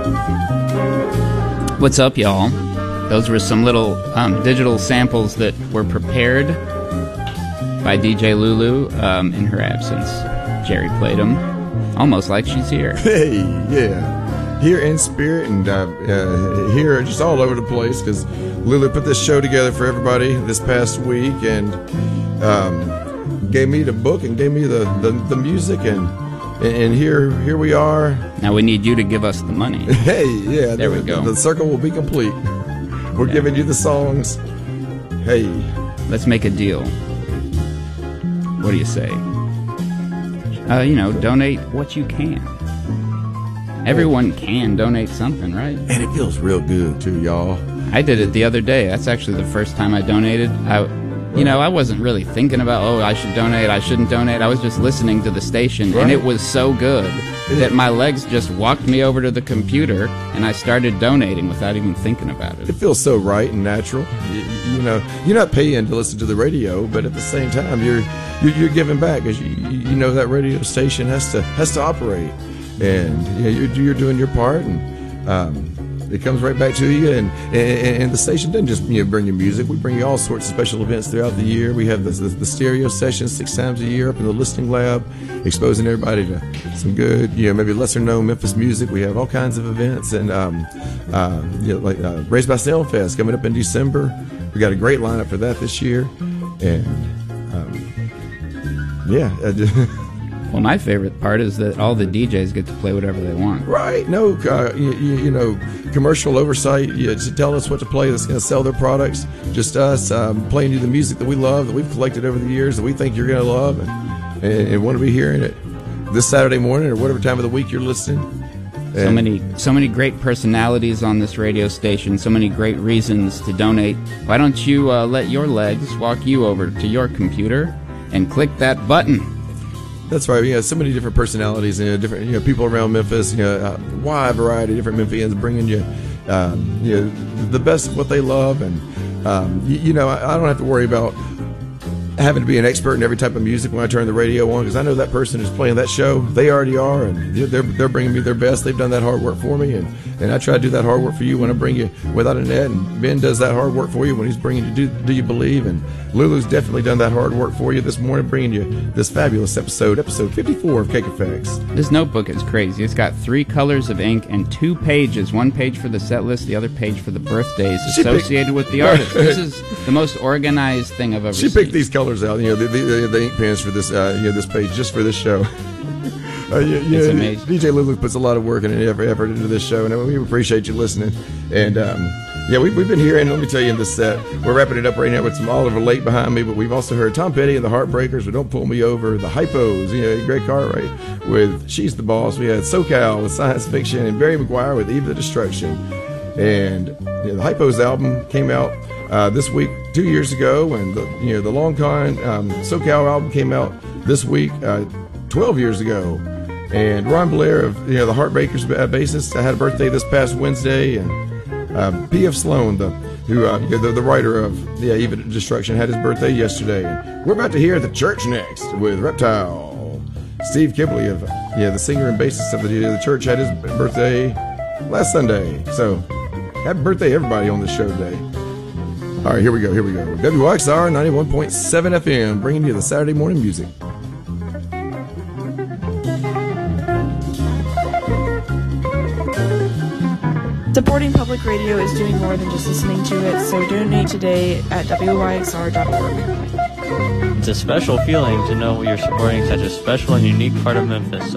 What's up, y'all? Those were some little digital samples that were prepared by DJ Lulu in her absence. Jerry played them almost like she's here. Hey, yeah. Here in spirit and here just all over the place, because Lulu put this show together for everybody this past week and gave me the book and gave me the music and here we are. Now we need you to give us the money. Hey, yeah. There we go. The circle will be complete. We're giving you the songs. Hey. Let's make a deal. What do you say? Donate what you can. Everyone can donate something, right? And it feels real good, too, y'all. I did it the other day. That's actually the first time I donated. I wasn't really thinking about, I should donate, I shouldn't donate. I was just listening to the station, right. And it was so good that my legs just walked me over to the computer, and I started donating without even thinking about it. It feels so right and natural. You're not paying to listen to the radio, but at the same time, you're giving back, because you know that radio station has to operate, and you're doing your part, and it comes right back to you, and the station doesn't just bring you music. We bring you all sorts of special events throughout the year. We have the stereo sessions 6 times a year up in the listening lab, exposing everybody to some good, maybe lesser known Memphis music. We have all kinds of events, and like Raised by Sound Fest coming up in December. We got a great lineup for that this year, and Well, my favorite part is that all the DJs get to play whatever they want. Right. No, commercial oversight. Just telling us what to play that's going to sell their products. Just us playing you the music that we love, that we've collected over the years, that we think you're going to love, and want to be hearing it this Saturday morning or whatever time of the week you're listening. So many great personalities on this radio station, so many great reasons to donate. Why don't you let your legs walk you over to your computer and click that button? That's right. We have so many different personalities and different people around Memphis. A wide variety of different Memphians bringing you, the best of what they love, and I don't have to worry about having to be an expert in every type of music when I turn the radio on, because I know that person who's playing that show, they already are, and they're bringing me their best. They've done that hard work for me, and I try to do that hard work for you when I bring you Without a Net, and Ben does that hard work for you when he's bringing you Do You Believe, and Lulu's definitely done that hard work for you this morning, bringing you this fabulous episode 54 of Cake Effects. This notebook is crazy. It's got 3 colors of ink and 2 pages. 1 page for the set list, the other page for the birthdays associated with the artist. This is the most organized thing I've ever seen. She picked these colors out, the ink pens for this, this page, just for this show. It's amazing. DJ Lulu puts a lot of work and effort into this show, and we appreciate you listening. And we've been hearing, let me tell you, in this set, we're wrapping it up right now with some Oliver Lake behind me, but we've also heard Tom Petty and the Heartbreakers with Don't Pull Me Over, the Hypos, Greg Cartwright with She's the Boss. We had SoCal with Science Fiction, and Barry McGuire with Eve the Destruction. And the Hypos album came out this week 2 years ago, and the Long Con SoCal album came out this week 12 years ago. And Ron Blair of the Heartbreakers bassist had a birthday this past Wednesday, and P.F. Sloan, the writer of Eve of Destruction, had his birthday yesterday. And we're about to hear The Church next with Reptile. Steve Kibley of the singer and bassist of the Church had his birthday last Sunday. So happy birthday everybody on this show today. All right, here we go. WYXR 91.7 FM, bringing you the Saturday morning music. Supporting public radio is doing more than just listening to it, so donate today at WYXR.org. It's a special feeling to know you're supporting such a special and unique part of Memphis, so